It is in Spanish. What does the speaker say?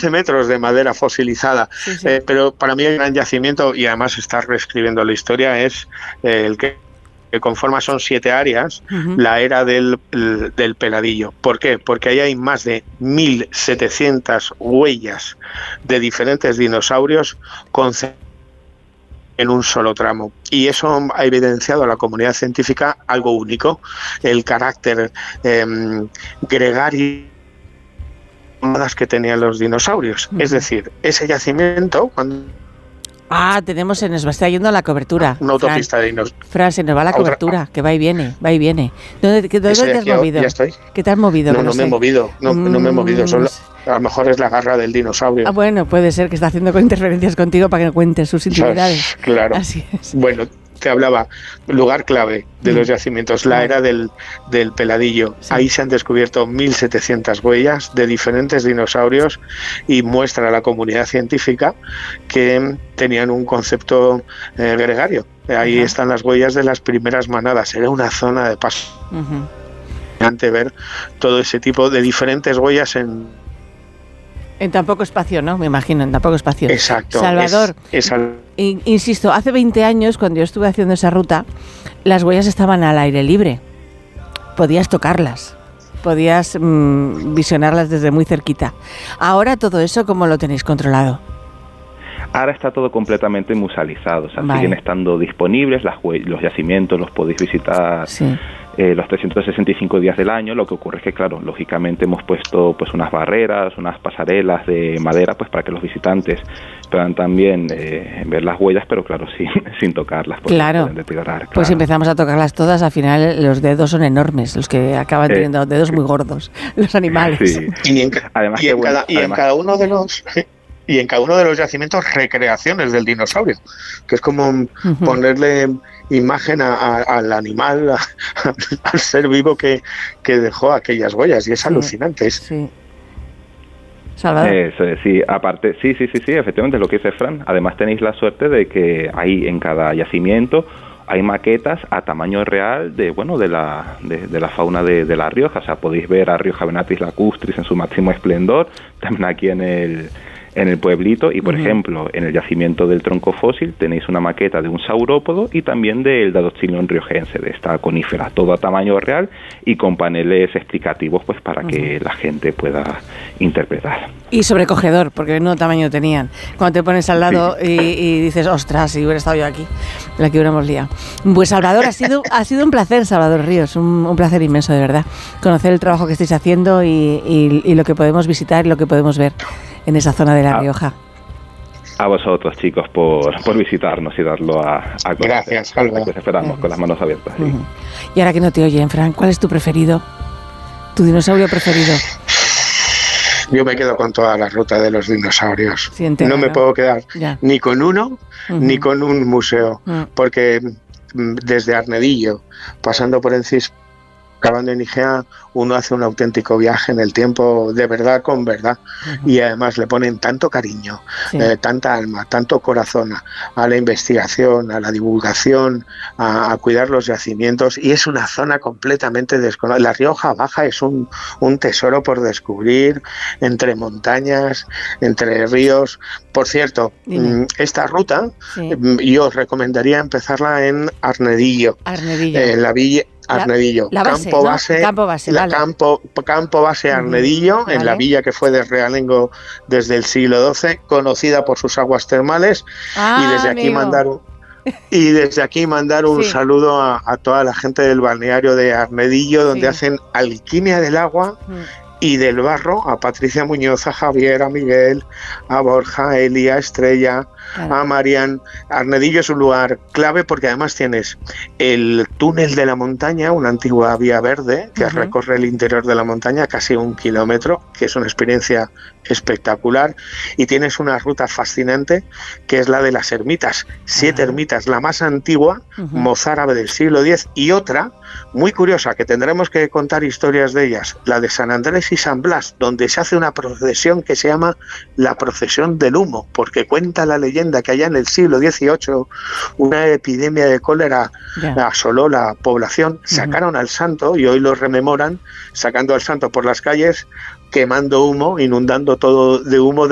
11 metros de madera fosilizada. Sí, sí. Pero para mí el gran yacimiento, y además está reescribiendo la historia, es el que conforma, son 7 áreas, la era del Peladillo. ¿Por qué? Porque ahí hay más de 1.700 huellas de diferentes dinosaurios en un solo tramo. Y eso ha evidenciado a la comunidad científica algo único, el carácter gregario que tenían los dinosaurios. Es decir, ese yacimiento, cuando nos está yendo la cobertura. Una autopista de dinosaurios. Fran, se nos va la cobertura, que va y viene, va y viene. ¿Dónde te has movido? Ya estoy. ¿Qué te has movido? No me he movido, no me he movido. A lo mejor es la garra del dinosaurio. Bueno, puede ser que está haciendo interferencias contigo para que no cuentes sus intimidades. Claro. Así es. Bueno, te hablaba, lugar clave de los yacimientos, la era del Peladillo. Sí. Ahí se han descubierto 1.700 huellas de diferentes dinosaurios y muestra a la comunidad científica que tenían un concepto gregario. Ahí están las huellas de las primeras manadas. Era una zona de paso. Ver todo ese tipo de diferentes huellas en tan poco espacio, ¿no? Me imagino, en tan poco espacio. Exacto. Salvador, insisto, hace 20 años, cuando yo estuve haciendo esa ruta, las huellas estaban al aire libre. Podías tocarlas, podías visionarlas desde muy cerquita. Ahora todo eso, ¿cómo lo tenéis controlado? Ahora está todo completamente musealizado, o sea, siguen estando disponibles, los yacimientos los podéis visitar los 365 días del año. Lo que ocurre es que, claro, lógicamente hemos puesto pues unas barreras, unas pasarelas de madera, pues para que los visitantes puedan también ver las huellas, pero claro, sin tocarlas. Claro, pues si empezamos a tocarlas todas, al final los dedos son enormes, los que acaban teniendo dedos muy gordos, los animales. Sí. Y en cada uno de los... Y en cada uno de los yacimientos recreaciones del dinosaurio, que es como ponerle imagen al animal, al ser vivo que dejó aquellas huellas, y es alucinante. Sí. Salvador. Eso, sí, aparte, sí, efectivamente es lo que dice Fran. Además tenéis la suerte de que hay en cada yacimiento hay maquetas a tamaño real de la fauna de La Rioja. O sea, podéis ver a Rioja venatis lacustris en su máximo esplendor, también aquí en el pueblito, y por ejemplo en el yacimiento del tronco fósil tenéis una maqueta de un saurópodo y también del Dadoxilion riojense, de esta conífera, todo a tamaño real y con paneles explicativos pues para que la gente pueda interpretar. Y sobrecogedor, porque no tamaño tenían. Cuando te pones al lado y dices, ostras, si hubiera estado yo aquí, la que hubiéramos liado. Pues Salvador, ha sido un placer, Salvador Ríos, un placer inmenso, de verdad, conocer el trabajo que estáis haciendo y lo que podemos visitar y lo que podemos ver en esa zona de La Rioja. A vosotros, chicos, por visitarnos y darlo a conocer. Gracias, Salva. Pues esperamos con las manos abiertas. Sí. Y ahora que no te oyen, Fran, ¿cuál es tu preferido? ¿Tu dinosaurio preferido? Yo me quedo con toda la ruta de los dinosaurios. Sí, entera, no me puedo quedar ni con uno ni con un museo, porque desde Arnedillo, pasando por Encis, acabando en Igea, uno hace un auténtico viaje en el tiempo, de verdad con verdad, y además le ponen tanto cariño, tanta alma, tanto corazón a la investigación, a la divulgación, a cuidar los yacimientos, y es una zona completamente desconocida. La Rioja Baja es un tesoro por descubrir, entre montañas, entre ríos. Por cierto, esta ruta yo os recomendaría empezarla en Arnedillo. La villa Arnedillo, campo base Arnedillo, en la villa que fue de realengo desde el siglo XII, conocida por sus aguas termales, y desde aquí mandar un saludo a toda la gente del balneario de Arnedillo, donde hacen alquimia del agua y del barro, a Patricia Muñoz, a Javier, a Miguel, a Borja, a Elia, a Estrella, a Marian. Arnedillo es un lugar clave porque además tienes el túnel de la montaña, una antigua vía verde que recorre el interior de la montaña, casi 1 kilómetro, que es una experiencia espectacular, y tienes una ruta fascinante que es la de las ermitas, 7 ermitas, la más antigua, mozárabe del siglo X, y otra muy curiosa que tendremos que contar historias de ellas, la de San Andrés y San Blas, donde se hace una procesión que se llama la procesión del humo, porque cuenta la leyenda que allá en el siglo XVIII una epidemia de cólera asoló la población, sacaron al santo, y hoy lo rememoran, sacando al santo por las calles, quemando humo, inundando todo de humo